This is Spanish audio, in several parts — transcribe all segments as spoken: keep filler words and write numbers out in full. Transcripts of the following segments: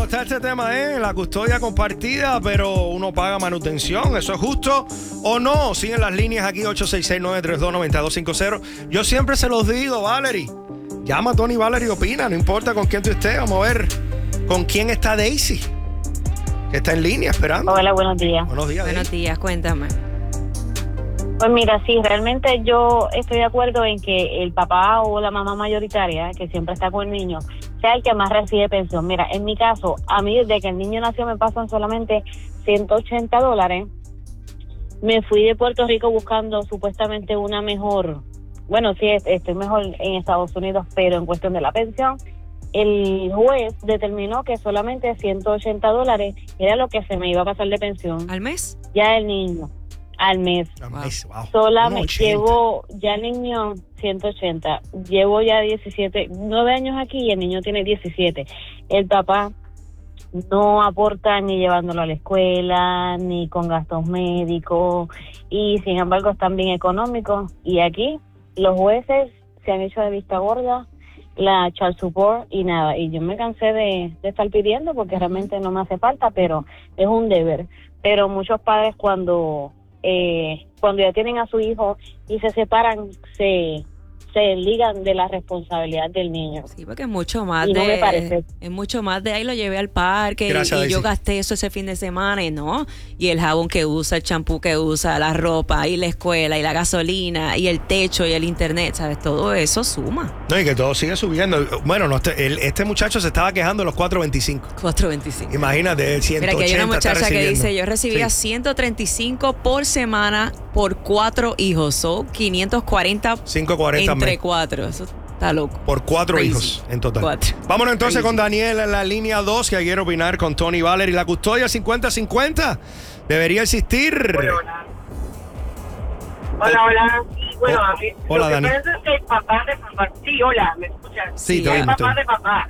está este tema, ¿eh? La custodia compartida, pero uno paga manutención. ¿Eso es justo o no? Siguen las líneas aquí, ocho seis seis, nueve tres dos, nueve dos cinco cero. Yo siempre se los digo, Valerie. Llama a Tony Valerie y opina, no importa con quién tú estés. Vamos a ver con quién está Daisy, que está en línea esperando. Hola, buenos días. Buenos días, Buenos Daisy. días, cuéntame. Pues mira, sí, realmente yo estoy de acuerdo en que el papá o la mamá mayoritaria, que siempre está con el niño, sea el que más recibe pensión. Mira, en mi caso, a mí desde que el niño nació me pasan solamente ciento ochenta dólares. Me fui de Puerto Rico buscando supuestamente una mejor, bueno, sí, estoy mejor en Estados Unidos, pero en cuestión de la pensión, el juez determinó que solamente ciento ochenta dólares era lo que se me iba a pasar de pensión. ¿Al mes? Ya el niño. Al mes. Al mes, wow. Solamente ciento ochenta. llevo ya el niño ciento ochenta. Llevo ya diecisiete, nueve años aquí y el niño tiene diecisiete. El papá no aporta ni llevándolo a la escuela, ni con gastos médicos, y sin embargo están bien económicos. Y aquí los jueces se han hecho de vista gorda, la child support y nada. Y yo me cansé de, de estar pidiendo porque realmente no me hace falta, pero es un deber. Pero muchos padres cuando... Eh, cuando ya tienen a su hijo y se separan, se, se ligan de la responsabilidad del niño. Sí, porque es mucho más Y de... no me parece. Es mucho más de ahí lo llevé al parque. Gracias, y, y yo Daisy. gasté eso ese fin de semana y no. Y el jabón que usa, el champú que usa, la ropa y la escuela y la gasolina y el techo y el internet, ¿sabes? Todo eso suma. No, y que todo sigue subiendo. Bueno, no, este, el- este muchacho se estaba quejando de los cuatro veinticinco. cuatro veinticinco. Imagínate, ciento ochenta. Mira, que hay una está muchacha que recibiendo. dice, yo recibía Sí. ciento treinta y cinco por semana por cuatro hijos. Son quinientos cuarenta ciento cuarenta entre mes. cuatro. Eso está loco. Por cuatro Crazy. hijos en total. Cuatro. Vámonos entonces Crazy. con Daniel en la línea dos, que quiere opinar con Tony Valerie. La custodia cincuenta cincuenta debería existir. Hola, hola. Hola, sí, bueno, Oh, a mí, hola, lo que Dani. pasa es que el papá de papá, sí, hola, ¿me escuchas? Sí, te el oímos, te papá oímos. de papá.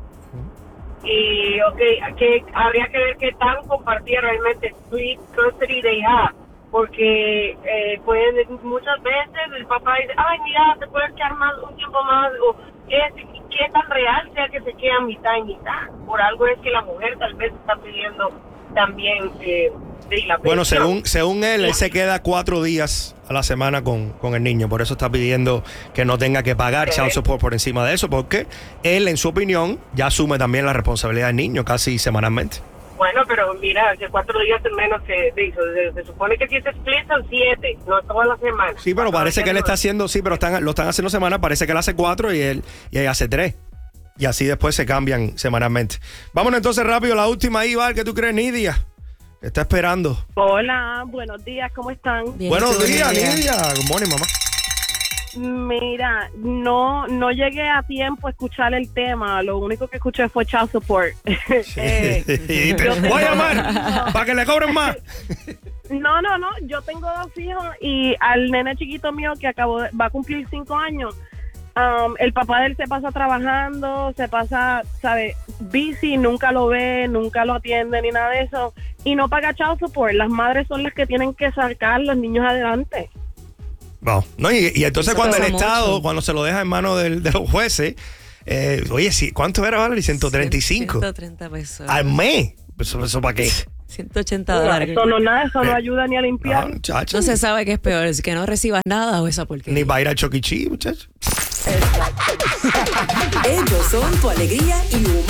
Y, ok, que habría que ver qué tan compartida realmente sweet custody they have, porque eh, pueden, muchas veces el papá dice, ay, mira, te puedes quedar más, un tiempo más, o qué, qué tan real sea que se queda mitad y mitad. Por algo es que la mujer tal vez está pidiendo también eh, de la Bueno, pensión. según, según él, él se queda cuatro días a la semana con, con el niño. Por eso está pidiendo que no tenga que pagar child support por encima de eso, porque él, en su opinión, ya asume también la responsabilidad del niño casi semanalmente. Bueno, pero mira, hace cuatro días es menos que de eso. Se, se supone que si es split son siete, no todas las semanas. Sí, pero Cuatro parece días que él no. está haciendo, sí, pero están, lo están haciendo semana, parece que él hace cuatro y él, y él hace tres. Y así después se cambian semanalmente. Vámonos entonces rápido, la última ahí, Val, ¿qué tú crees, Nidia? Está esperando. Hola, buenos días, ¿cómo están? Bien, Buenos tú, días, Nidia. Nidia. Good morning, mamá. Mira, no no llegué a tiempo a escuchar el tema, lo único que escuché fue child support. Eh, Y te voy a llamar para que le cobren más. no, no, no, yo tengo dos hijos y al nene chiquito mío que acabó de- va a cumplir cinco años, um, el papá de él se pasa trabajando, se pasa, ¿sabe? Busy, nunca lo ve, nunca lo atiende ni nada de eso y no paga child support. Las madres son las que tienen que sacar los niños adelante. Wow. No, y, y entonces Eso cuando el pasa Estado, mucho. cuando se lo deja en manos del- de los jueces, eh, oye, sí, ¿cuánto era, Valerie? ciento treinta y cinco ciento treinta pesos. al mes. ¿Eso, eso para qué? ciento ochenta No, dólares. eso no nada, eso no Eh, ayuda ni a No, limpiar. muchacho. No se sabe qué es peor, es que no recibas nada o esa porquería. Ni para ir a Chuck E. Cheese, muchacho. Ellos son tu alegría y humor.